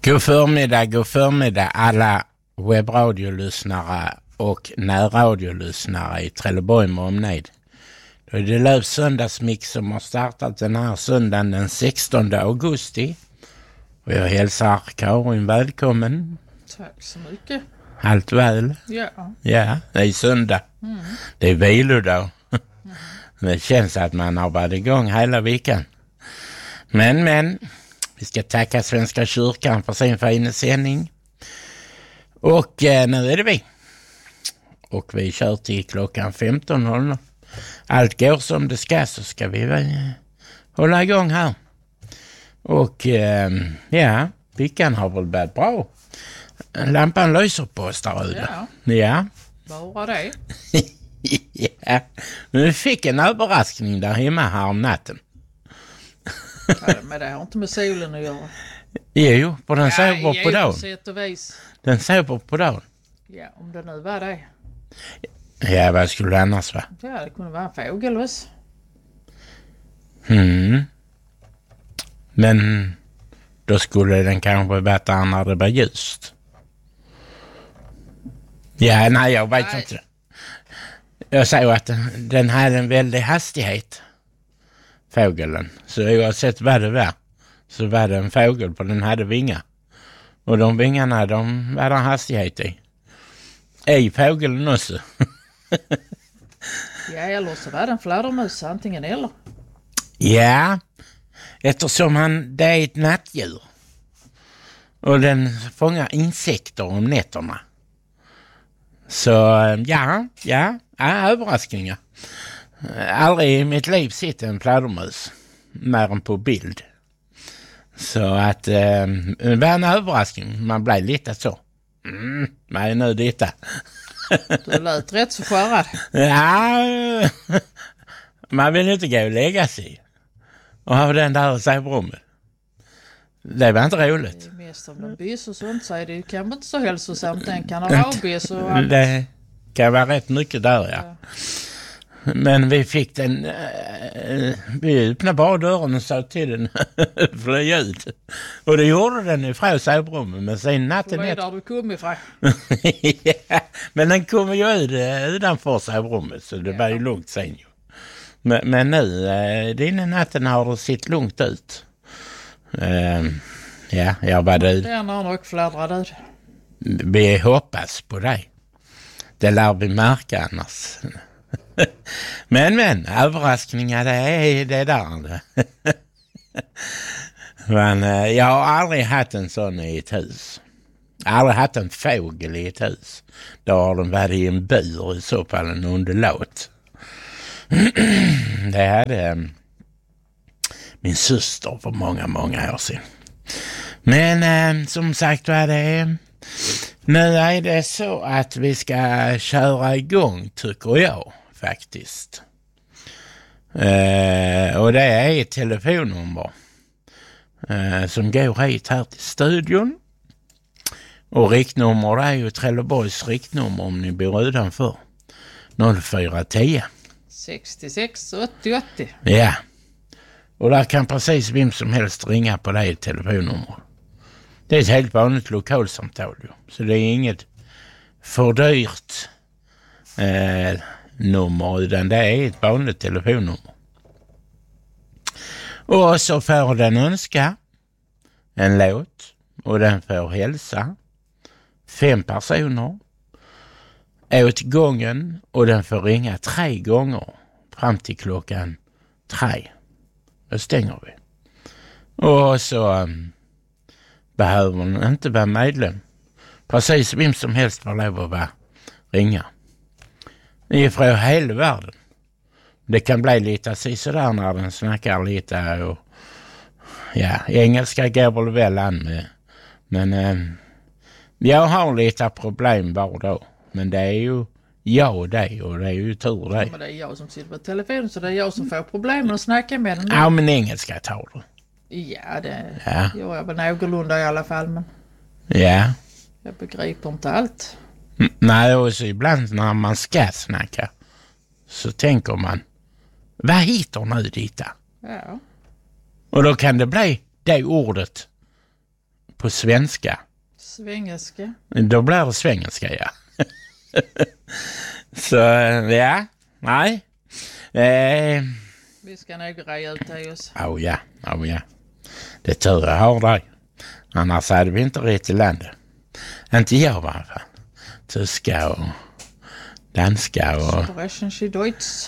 God förmiddag alla webbradiolyssnare och närradiolyssnare i Trelleborg med omnejd. Då är det Löfs söndagsmix som har startat den här söndagen den 16 augusti. Och jag hälsar Karin välkommen. Tack så mycket. Allt väl? Ja. Ja, det är söndag. Det är vilodag. Det känns att man har varit igång hela veckan. Men, vi ska tacka Svenska kyrkan för sin fina sändning. Och nu är det vi. Och vi kör till klockan 15.00. Allt går som det ska vi väl hålla igång här. Och ja, veckan har väl varit bra. Lampan lyser på oss där ute. Ja. Bara det. Ja. Men vi fick en överraskning där hemma här om natten. Ja, men det har inte med solen att göra. Jo, för den sover på dagen. På sätt och vis. Den sover på dagen. Ja, om det nu var det. Ja, vad skulle det annars vara? Ja, det kunde vara en fågel, visst. Men då skulle den kanske varit där när det var ljust. Ja, nej, jag vet inte. Jag säger att den hade en väldig hastighet, fågeln. Så oavsett vad det var, så var det en fågel, för den hade vingar. Och de vingarna, de var en hastighet i fågeln också. Ja, eller så var det en fladdermus, antingen eller. Ja, eftersom det är ett nattdjur. Och den fångar insekter om nätterna. Så ja, överraskningar. Aldrig i mitt liv sett en fladdermus, mer än på bild. Så att det var en överraskning. Man blev lite så. Vad är nu detta? Du lät rätt så skärrad. Ja, man vill inte gå och lägga sig och ha den där sovrummet. Det var inte roligt. Det är mest om de bys och sånt, så är det kanske inte så hälsosamt. Den kan ha rabies och allt. Det kan vara rätt mycket där, ja. Men vi fick den, vi öppnade bara dörren och sa till den fly ut. Och det gjorde den ifrån sovrummet, men sen natten efter. Var där du kom ifrån? Ja, men den kom ju ut utanför sovrummet, så det var ju lugnt sen ju. Men nu, den natten har det sett lugnt ut. Ja, jag var där. Den har nog fladdrat ut. Vi hoppas på dig. Det lär vi märka annars. Men överraskningar, det är det där. Men jag har aldrig haft en sån i ett hus. Jag har aldrig haft en fågel i ett hus. Då har den varit i en bur, i så fall en underlåt. Det hade min syster för många år sedan. Men som sagt var det... Nu är det så att vi ska köra igång, tycker jag faktiskt. Och det är ett telefonnummer som går hit här till studion. Och riktnummer är ju Trelleborgs riktnummer om ni bor utanför. 0410 66 80 80. Ja. Och där kan precis vem som helst ringa på det telefonnummer. Det är ett helt vanligt lokalsamtal. Så det är inget fördyrt nummer, utan det är ett vanligt telefonnummer. Och så får den önska en låt och den får hälsa 5 personer åt gången, och den får ringa 3 gånger fram till klockan 3. Då stänger vi. Och så behöver man inte vara medlem. Precis vem som helst får lov att ringa. Ifrån hela världen. Det kan bli lite sådär när den snackar lite. Och, ja, engelska går väl an med. Men jag har lite problem var då. Men det är ju jag och det, och det är ju tur det. Ja, men det är jag som sitter på telefon, så det är jag som får problem att snacka med den. Ja, men engelska tar du. Ja, det gör jag väl någorlunda i alla fall, men ja. Jag begriper inte allt. Nej, och så ibland när man ska snacka så tänker man, vad heter nu detta? Ja. Och då kan det bli det ordet på svenska. Svengelska. Då blir det svengelska, ja. Så, ja. Nej. Vi ska nog greja ut det oss. Oh ja. Det tur jag har dig. Annars hade vi inte rätt i landet. Inte jag i alla fall. Tyska och danska och... Sprechen Sie Deutsch?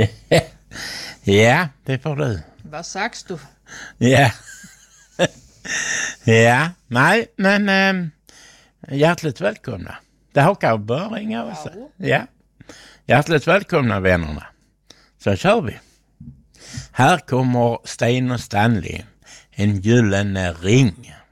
Ja, det får du. Vad sagst du? Ja. Ja, nej, men hjärtligt välkomna. Det har kan börja ringa också. Ja. Hjärtligt välkomna vännerna. Så kör vi. Här kommer Sten och Stanley. En gyllene ring.